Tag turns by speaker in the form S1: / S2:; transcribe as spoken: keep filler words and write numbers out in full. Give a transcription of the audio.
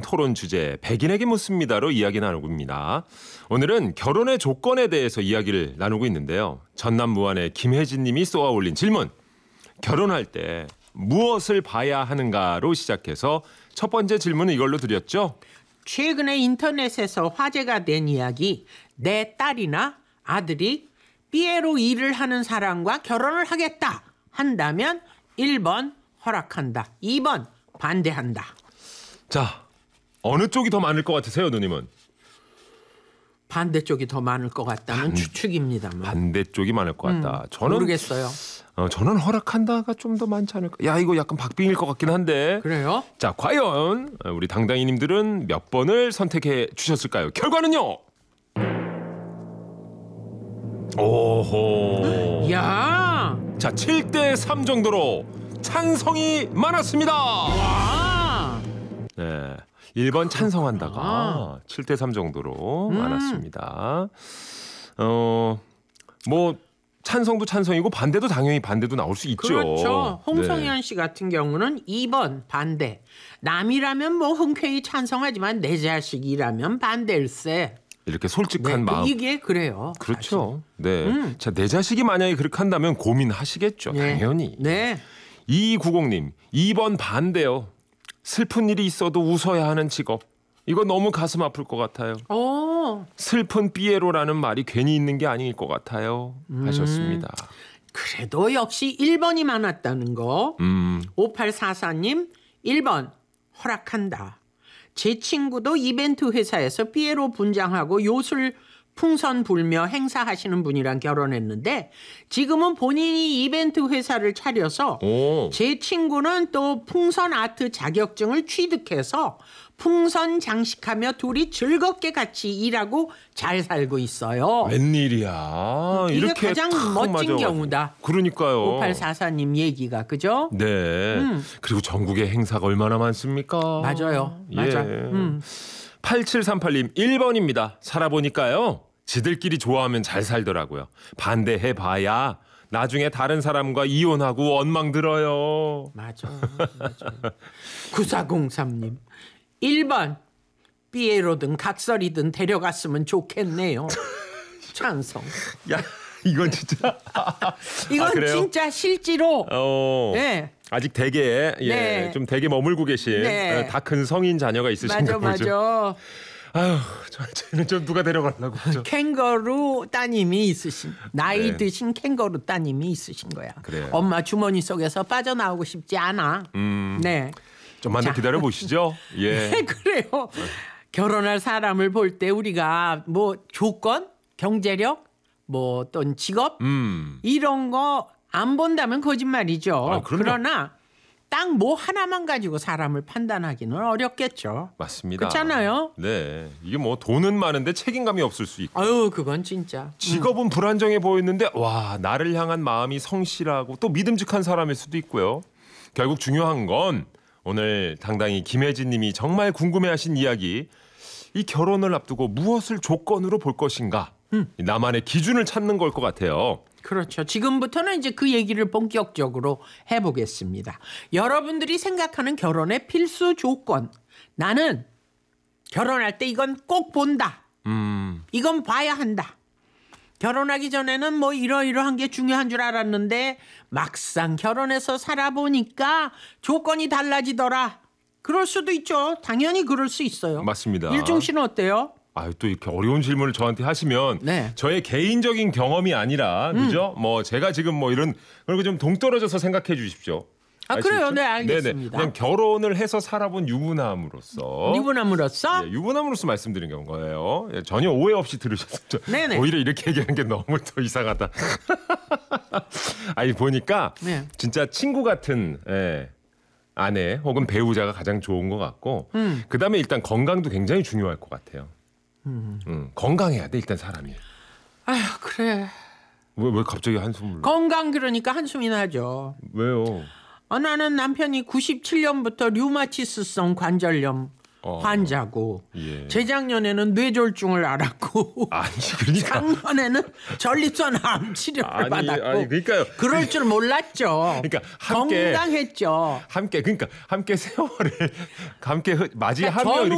S1: 토론 주제 백인에게 묻습니다로 이야기 나누고 있습니다. 오늘은 결혼의 조건에 대해서 이야기를 나누고 있는데요. 전남 무안의 김혜진 님이 쏘아 올린 질문. 결혼할 때 무엇을 봐야 하는가로 시작해서 첫 번째 질문은 이걸로 드렸죠.
S2: 최근에 인터넷에서 화제가 된 이야기. 내 딸이나 아들이 삐에로 일을 하는 사람과 결혼을 하겠다 한다면 일 번 허락한다. 이 번 반대한다.
S1: 자, 어느 쪽이 더 많을 것 같으세요, 누님은?
S2: 반대쪽이 더 많을 것 같다는
S1: 반,
S2: 추측입니다만.
S1: 반대쪽이 많을 것 같다.
S2: 음,
S1: 저는
S2: 모르겠어요.
S1: 어, 저는 허락한다가 좀 더 많지 않을까. 야, 이거 약간 박빙일 것 같긴 한데.
S2: 그래요?
S1: 자, 과연 우리 당당이님들은 몇 번을 선택해 주셨을까요? 결과는요. 오호.
S2: 야.
S1: 자, 칠 대 삼 정도로 찬성이 많았습니다.
S2: 와.
S1: 네. 일 번 찬성한다가
S2: 아.
S1: 칠 대 삼 정도로
S2: 음.
S1: 많았습니다. 어, 뭐 찬성도 찬성이고 반대도 당연히 반대도 나올 수 있죠.
S2: 그렇죠. 홍성현
S1: 네.
S2: 씨 같은 경우는 이 번 반대. 남이라면 뭐 흔쾌히 찬성하지만 내 자식이라면 반대일세.
S1: 이렇게 솔직한
S2: 네,
S1: 마음.
S2: 이게 그래요.
S1: 그렇죠.
S2: 사실.
S1: 네.
S2: 음.
S1: 자, 내 자식이 만약에 그렇게 한다면 고민하시겠죠.
S2: 네.
S1: 당연히.
S2: 네.
S1: 이구공 님, 이 번 반대요. 슬픈 일이 있어도 웃어야 하는 직업. 이거 너무 가슴 아플 것 같아요.
S2: 오.
S1: 슬픈 삐에로라는 말이 괜히 있는 게 아닐 것 같아요.
S2: 음.
S1: 하셨습니다.
S2: 그래도 역시 일 번이 많았다는 거.
S1: 음.
S2: 오팔사사 님 일 번 허락한다. 제 친구도 이벤트 회사에서 삐에로 분장하고 요술 풍선 불며 행사하시는 분이랑 결혼했는데 지금은 본인이 이벤트 회사를 차려서
S1: 오.
S2: 제 친구는 또 풍선 아트 자격증을 취득해서 풍선 장식하며 둘이 즐겁게 같이 일하고 잘 살고 있어요.
S1: 웬일이야.
S2: 이게
S1: 이렇게
S2: 가장
S1: 탁
S2: 멋진
S1: 맞아가지고.
S2: 경우다.
S1: 그러니까요.
S2: 오팔사사 님 얘기가 그죠?
S1: 네.
S2: 음.
S1: 그리고 전국에 행사가 얼마나 많습니까?
S2: 맞아요.
S1: 예.
S2: 맞아. 음.
S1: 팔칠삼팔 님 일 번입니다. 살아보니까요. 지들끼리 좋아하면 잘 살더라고요. 반대해봐야 나중에 다른 사람과 이혼하고 원망 들어요.
S2: 맞아. 맞아. 구사공삼 님 일 번 삐에로든 각설이든 데려갔으면 좋겠네요. 찬성.
S1: 야, 이건 진짜.
S2: 이건
S1: 아, 그래요?
S2: 진짜 실제로.
S1: 어.
S2: 네.
S1: 아직 댁에 예,
S2: 네.
S1: 좀 댁에 머물고 계신
S2: 네.
S1: 다 큰 성인 자녀가 있으신가
S2: 맞아
S1: 보죠.
S2: 맞아.
S1: 아유, 저는 좀 누가 데려가려고 그러죠.
S2: 캥거루 따님이 있으신 나이
S1: 네.
S2: 드신 캥거루 따님이 있으신 거야.
S1: 그래요.
S2: 엄마 주머니 속에서 빠져나오고 싶지 않아.
S1: 음,
S2: 네.
S1: 좀만 더
S2: 자.
S1: 기다려 보시죠. 예.
S2: 그래요. 결혼할 사람을 볼 때 우리가 뭐 조건, 경제력, 뭐 어떤 직업
S1: 음.
S2: 이런 거 안 본다면 거짓말이죠.
S1: 아, 그럼요.
S2: 그러나 딱 뭐 하나만 가지고 사람을 판단하기는 어렵겠죠.
S1: 맞습니다.
S2: 그렇잖아요.
S1: 네. 이게 뭐 돈은 많은데 책임감이 없을 수 있고
S2: 아유, 그건 진짜.
S1: 직업은 불안정해 보이는데 와, 나를 향한 마음이 성실하고 또 믿음직한 사람일 수도 있고요. 결국 중요한 건 오늘 당당히 김혜진 님이 정말 궁금해하신 이야기. 이 결혼을 앞두고 무엇을 조건으로 볼 것인가.
S2: 음.
S1: 나만의 기준을 찾는 걸 것 같아요.
S2: 그렇죠. 지금부터는 이제 그 얘기를 본격적으로 해보겠습니다. 여러분들이 생각하는 결혼의 필수 조건. 나는 결혼할 때 이건 꼭 본다.
S1: 음.
S2: 이건 봐야 한다. 결혼하기 전에는 뭐 이러이러한 게 중요한 줄 알았는데 막상 결혼해서 살아보니까 조건이 달라지더라. 그럴 수도 있죠. 당연히 그럴 수 있어요.
S1: 맞습니다.
S2: 일중 씨는 어때요?
S1: 아유, 또 이렇게 어려운 질문을 저한테 하시면
S2: 네.
S1: 저의 개인적인 경험이 아니라 그죠? 뭐 제가 지금 뭐 이런 그리고 좀 동떨어져서 생각해 주십시오.
S2: 아,
S1: 아시겠죠?
S2: 그래요? 네, 알겠습니다.
S1: 네네. 그냥 결혼을 해서 살아본 유부남으로서
S2: 유부남으로서
S1: 예, 유부남으로서 말씀드린 거예요. 예, 전혀 오해 없이 들으셨죠.
S2: 네네.
S1: 오히려 이렇게 얘기하는 게 너무 더 이상하다. 아니 보니까
S2: 네.
S1: 진짜 친구 같은 예, 아내 혹은 배우자가 가장 좋은 것 같고
S2: 음.
S1: 그다음에 일단 건강도 굉장히 중요할 것 같아요. 음. 음, 건강해야 돼 일단 사람이.
S2: 아휴, 그래.
S1: 왜, 왜 갑자기 한숨을?
S2: 건강 그러니까 한숨이 나죠.
S1: 왜요?
S2: 어, 나는 남편이 구십칠 년부터 류마티스성 관절염
S1: 어.
S2: 환자고
S1: 예.
S2: 재작년에는 뇌졸중을 앓았고
S1: 아니 그러니까
S2: 작년에는 전립선 암 치료를
S1: 아니,
S2: 받았고
S1: 아니, 그러니까요.
S2: 그럴 줄 몰랐죠.
S1: 그러니까 함께
S2: 건강했죠.
S1: 함께 그러니까 함께 세월을 함께 맞이하며
S2: 그러니까
S1: 이렇게